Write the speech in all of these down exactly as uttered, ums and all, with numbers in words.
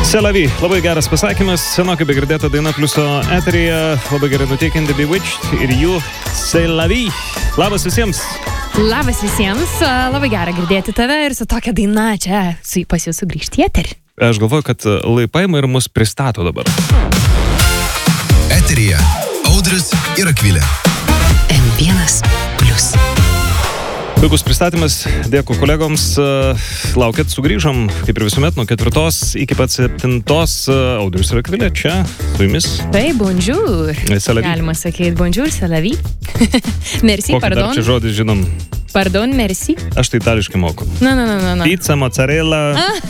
C'est la vie. Labai geras pasakymas, senokai begirdėta daina pliuso eteryje, labai gerai nuteikinti Bewitched ir jų C'est la vie. Labas visiems. Labas visiems, labai gera girdėti tave ir su tokia daina čia su, pas jūs sugrįžti į eterį. Aš galvoju, kad Lai paima ir mus pristato dabar. Eteryje Audrius ir Akvilė. em vienas plius. Puikus pristatymas, dėkui kolegoms, laukėt, sugrįžom, kaip ir visuomet, nuo ketvirtos iki pat septintos, Audrius ir Akvilė čia su jumis. Tai, bonjour. Galima sakyti, bonjour, c'est la vie. Merci, Kokį pardon. dar čia žodį žinom? Pardon, merci. Aš tai itališkai moku. Na, na, na, na, na. Pizza, mozzarella.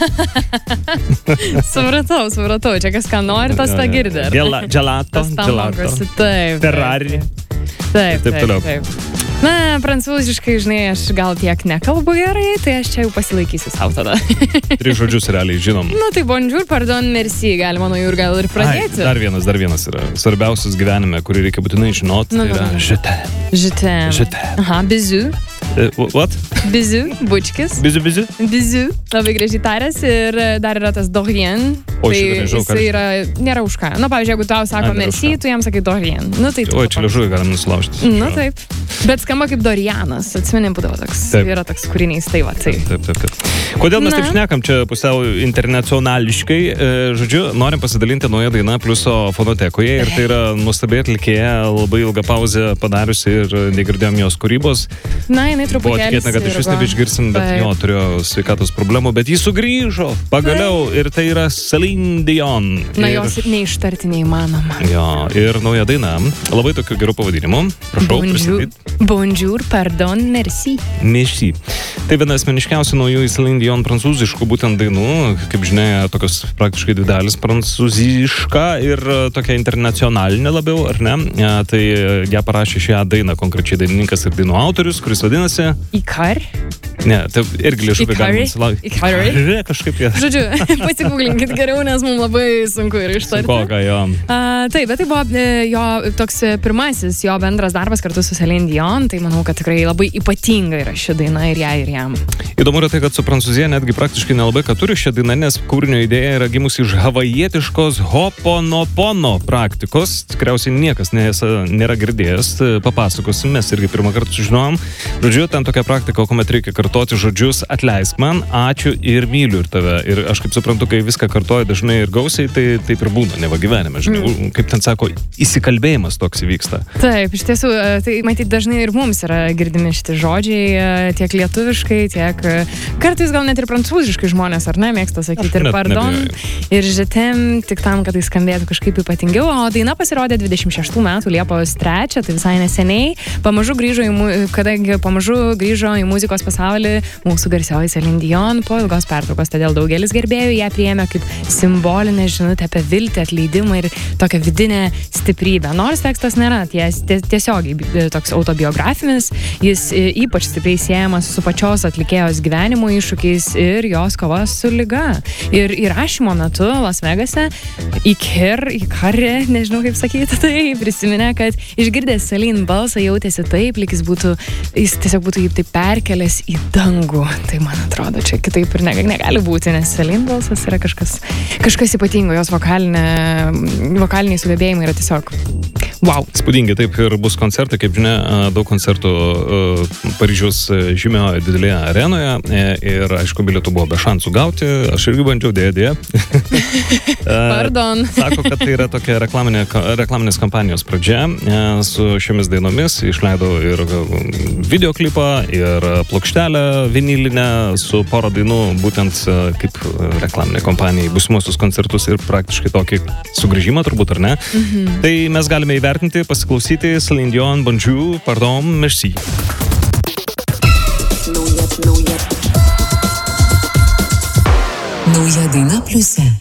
Supratau, supratau, čia kas ką nori, tas tą girdi. Gela, gelato, Tas tą gelato. mokosi, taip. Ferrari. Taip, Taip toliau. taip, taip. Na, prancūziškai, žinai, aš gal tiek nekalbu gerai, tai aš čia jau pasilaikysiu savo tada. Tris žodžius realiai žinom. Na, tai bonjour, pardon, merci, galima nuo jų ir gal ir pradėti. Ai, dar vienas, dar vienas yra svarbiausias gyvenime, kurį reikia būtinai žinoti, Nu, tai yra nu, nu. je t'aime. Je t'aime. Je t'aime. Aha, bizu. Uh, What? Bizu, bučkis. Bizu, bizu? Bizu, labai gražiai tarės ir dar yra tas dorien. O, Tai šitą nežinau, ką jisai yra, nėra už ką. Na, pavyzdžiui, jeigu tau sako Ai, nėra už merci, ką. tu jam sakai dorien. Nu, tai tu Oi, čia liežuvį galim nusilaužti. Nu, taip. Bet skamba kaip Dorianas. Atsimenim, būdavo toks. Taip. Yra toks kūrinys, tai va, tai. Taip, taip, taip. Kodėl mes Na. taip šnekam čia pusiau internacionališkai? E, žodžiu, norim pasidalinti naują dainą pliuso fonotekoje ir tai yra nuostabiai atlikėja, labai ilgą pauzę padariusi ir negirdėjom jos kūrybos. Na, jinai Buvo truputėlį. tikėtina, kad iš vis sirgo. nebeišgirsim, bet Taip. jo turėjo sveikatos problemų, bet jis sugrįžo pagaliau ir tai yra Celine Dion. Na, Ir- jos ir neištarti neįmanoma. Jo, ir nauja daina, labai tokiu geru pavadinimu. Prašau, Bonjour, pristatyti. bonjour, pardon, merci. Merci. Tai viena asmeniškiausių naujų Celine Dion prancūziškų būtent dainų, kaip žinia, tokios praktiškai dvi dalys prancūziška ir e, tokia internacionalinė labiau, ar ne? E, Tai e, ją parašė šią dainą konkrečiai dainininkas ir dainų autorius, kuris vadinasi... Ikar? Ne, tai irgi liežuvį Ikari? galima nusilaukti. Ikari? Ikari, kažkaip jie. Žodžiu, pasigūglinkit geriau, nes mums labai sunku ir ištarti. Koką, jo. A, taip, bet tai buvo e, jo toks e, pirmasis jo bendras darbas kartu su Celine Dion, tai manau, kad tikrai labai ypatinga yra ši daina ir jai, ir jam. Įdomu yra tai, kad su Prancūzija netgi praktiškai nelabai ką turi šią dainą, nes kūrinio idėja yra gimusi iš havajietiškos hoponopono praktikos. Tikriausiai niekas nesa, nėra girdėjęs, papasakosim, mes irgi pirmą kartą sužinom. Žodžiu, ten tokia praktika, kuomet reikia kartoti žodžius atleisk man, ačiū ir myliu ir tave. Ir aš kaip suprantu, kai viską kartoju dažnai ir gausiai, tai taip ir būna, neva gyvenime. Žinai, mm. kaip ten sako, įsikalbėjimas toks įvyksta. Taip, iš tiesų, e, tai matyt dažnai ir mums yra girdimi šitie žodžiai, e, tiek lietuviškai, tiek e, kartais gal net ir prancūziškai žmonės, ar ne, mėgsta sakyti ir Net pardon, neabejoju. ir je t'aime, tik tam, kad tai skambėtų kažkaip ypatingiau. O daina pasirodė dvidešimt šeštų metų Liepos trečią, tai visai neseniai. Pamažu grįžo į, mu- kadangi pamažu grįžo į muzikos pasaulį mūsų garsioji Celine Dion po ilgos pertraukos, todėl daugelis gerbėjų ją priėmė kaip simbolinę žinutę apie viltį, atleidimą ir tokią vidinę stiprybę. Nors tekstas nėra ties, ties, tiesiogiai e, toks autobiografinis, jis e, ypač stipriai siejamas su pačios atlikėjos gyvenimo iššūkiais ir jos kova su liga. Ir įrašymo metu Las Vegase Ikir, Ikarė, nežinau kaip sakyti, tai prisiminė, kad išgirdęs Celine balsą jautėsi taip, lyg jis būtų, jis tiesiog būtų jį taip perkelęs į dangų. Tai man atrodo, čia kitaip ir negali, negali būti, nes Celine balsas yra kažkas, kažkas ypatingo, jos vokalinė, vokaliniai sugebėjimai yra tiesiog wow. Spūdingi, taip ir bus koncertai, kaip žinia, daug koncertų Paryžiaus žymioje didelėje arenoje ir, aišku, bilietų buvo be šansų gauti, aš irgi bandžiau, dėja, dėja. Pardon. Sako, kad tai yra tokia reklaminė, reklaminės kampanijos pradžia su šiomis dainomis, išleido ir videoklipą, ir plokštelę vinilinę su pora dainų, būtent kaip reklaminė kompanija į būsimuosius koncertus ir praktiškai tokį sugrįžimą turbūt, ar ne? Mhm. Tai mes galime įvertinti, pasiklausyti Celine Dion, bonjour, pardon, merci. Nauja daina pliuse.